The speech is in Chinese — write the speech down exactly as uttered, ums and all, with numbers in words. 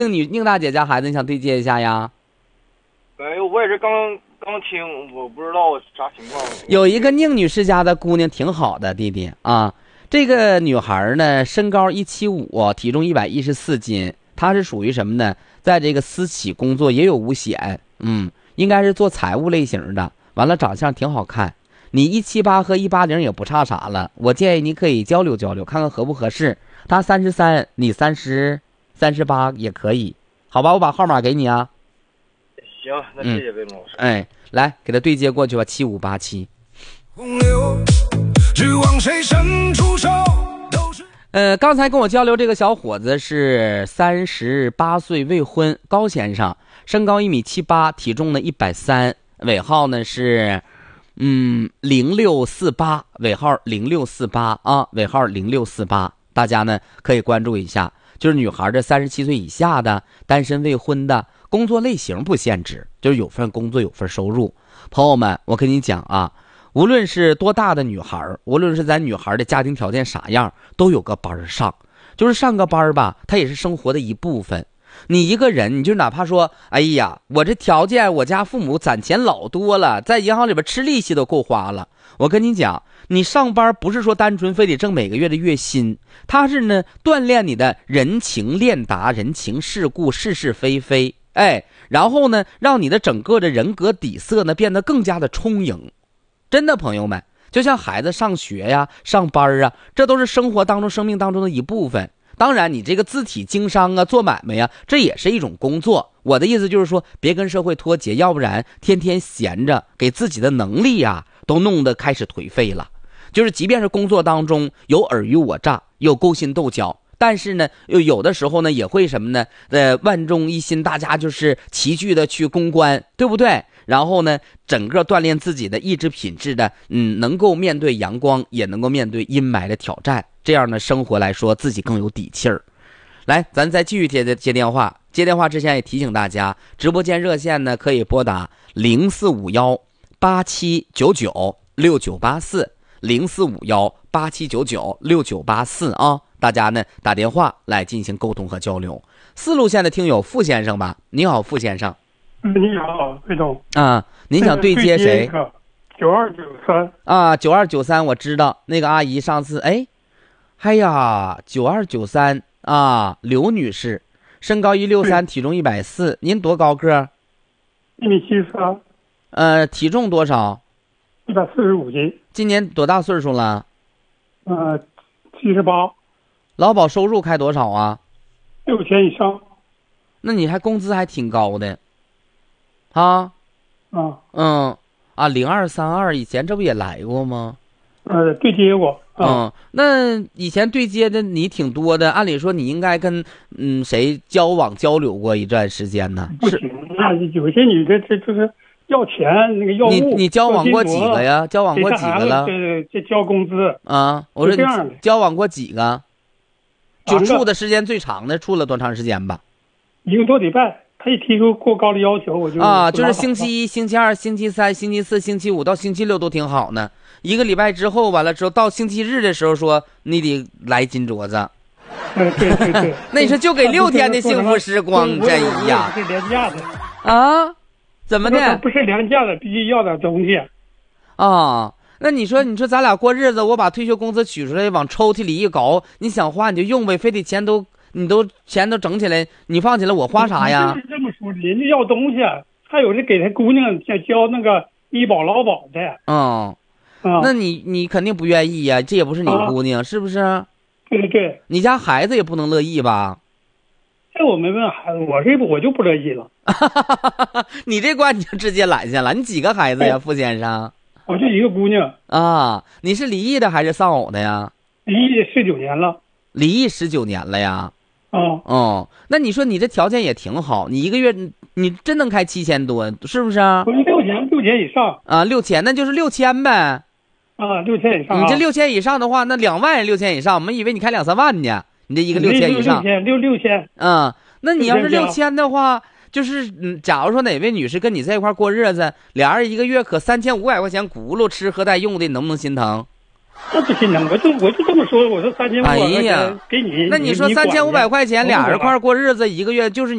宁女宁大姐家孩子，你想对接一下呀？ 哎呦，我也是刚刚听，我不知道啥情况。 有一个宁女士家的姑娘挺好的，弟弟啊，这个女孩呢，身高一七五，体重一百一十四斤，她是属于什么呢？在这个私企工作也有五险，嗯，应该是做财务类型的。完了，长相挺好看。你一七八和一八零也不差啥了，我建议你可以交流交流，看看合不合适。她三十三，你三十三十八也可以，好吧？我把号码给你啊。 行，那谢谢魏老师。 哎，来给他对接过去吧，七五八七。呃，刚才跟我交流这个小伙子是三十八岁未婚高先生，身高一米七八，体重呢一百三，尾号呢是嗯零六四八，尾号零六四八啊，尾号零六四八，大家呢可以关注一下。就是女孩的三十七岁以下的，单身未婚的，工作类型不限制，就是有份工作有份收入。朋友们，我跟你讲啊，无论是多大的女孩，无论是咱女孩的家庭条件啥样，都有个班上。就是上个班吧，它也是生活的一部分。你一个人，你就哪怕说，哎呀，我这条件，我家父母攒钱老多了，在银行里边吃利息都够花了。我跟你讲，你上班不是说单纯非得挣每个月的月薪，它是呢锻炼你的人情练达、人情世故、是是非非，哎，然后呢，让你的整个的人格底色呢变得更加的充盈。真的，朋友们，就像孩子上学呀、上班啊，这都是生活当中、生命当中的一部分。当然，你这个字体经商啊、做买卖呀，这也是一种工作。我的意思就是说，别跟社会脱节，要不然天天闲着，给自己的能力呀都弄得开始颓废了。就是即便是工作当中有尔虞我诈，有勾心斗角，但是呢，有有的时候呢，也会什么呢？呃，万众一心，大家就是齐聚的去攻关，对不对？然后呢，整个锻炼自己的意志品质的，嗯，能够面对阳光，也能够面对阴霾的挑战。这样的生活来说，自己更有底气儿。来，咱再继续接接电话。接电话之前也提醒大家，直播间热线呢可以拨打零四五幺八七九九六九八四零四五幺八七九九六九八四啊，大家呢打电话来进行沟通和交流。四路线的听友傅先生吧，你好，傅先生。 你好，魏总啊，您想对接谁？ 九二九三啊，九二九三，我知道那个阿姨上次哎。哎呀，九二九三啊，刘女士，身高一六三，体重一百四，您多高个？ 一米七三。 呃，体重多少？ 一百四十五斤。 今年多大岁数了？ 呃，七十八。 劳保收入开多少啊？ 六千以上。 那你还工资还挺高的，啊？ 啊。 嗯啊，零二三二以前这不也来过吗？ 呃，对接过。 嗯，那以前对接的你挺多的，按理说你应该跟嗯谁交往交流过一段时间呢？ 不行，那有些女的这就是要钱，那个要物。 你你交往过几个呀？交往过几个了？ 这这交工资啊！我说这样的， 交往过几个？就处的时间最长的，处了多长时间吧？ 一个多礼拜。他一提出过高的要求，我就啊，就是星期一、星期二、星期三、星期四、星期五到星期六都挺好呢。一个礼拜之后完了之后，到星期日的时候说你得来金镯子。 对对对对， 那你说就给六天的幸福时光，真一样。 是廉价的啊？怎么的？ 不是廉价的，必须要点东西。 啊，那你说你说咱俩过日子，我把退休工资取出来往抽屉里一搞，你想花你就用呗，非得钱都。你都钱都整起来，你放起来，我花啥呀？ 就是这么说的，人家要东西，还有的给他姑娘交那个医保劳保的。 嗯， 啊， 那你你肯定不愿意呀，这也不是你姑娘，啊、是不是？ 对对对。 你家孩子也不能乐意吧？ 这我没问孩子，我这我就不乐意了。 你这关你就直接揽下了。你几个孩子呀，傅先生？ 我就一个姑娘。 啊，你是离异的还是丧偶的呀？ 离异十九年了。 离异十九年了呀？ 哦哦，那你说你这条件也挺好，你一个月你真能开七千多，是不是啊？ 不是六千，六千以上啊，六千那就是六千呗。 啊，六千以上、啊。 你这六千以上的话，那两万六千以上，我们以为你开两三万呢。你这一个六千以上， 六千六六千。 嗯，那你要是六千的话，就是嗯，假如说哪位女士跟你在一块过日子，俩人一个月可三千五百块钱轱辘吃喝带用的，你能不能心疼？ 那不行呢，我就我就这么说，我说三千五百块哎呀钱给你， 那你说三千五百块钱俩人块过日子，一个月就是